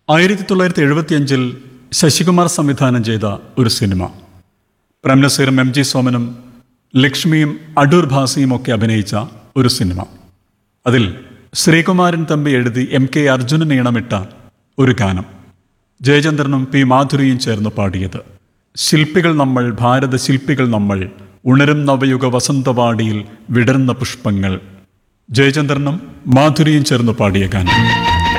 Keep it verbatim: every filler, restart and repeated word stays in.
ആയിരത്തി തൊള്ളായിരത്തി എഴുപത്തി അഞ്ചിൽ ശശികുമാർ സംവിധാനം ചെയ്ത ഒരു സിനിമ. പ്രേംനസീറും എം ജി സോമനും ലക്ഷ്മിയും അടൂർ ഭാസിയും ഒക്കെ അഭിനയിച്ച ഒരു സിനിമ. അതിൽ ശ്രീകുമാരൻ തമ്പി എഴുതി എം കെ അർജുനൻ ഈണമിട്ട ഒരു ഗാനം ജയചന്ദ്രനും പി മാധുരിയും ചേർന്ന് പാടിയത്. ശില്പികൾ നമ്മൾ, ഭാരത ശില്പികൾ നമ്മൾ, ഉണരും നവയുഗ വസന്തവാടിയിൽ വിടർന്ന പുഷ്പങ്ങൾ. ജയചന്ദ്രനും മാധുരിയും ചേർന്ന് പാടിയ ഗാനം.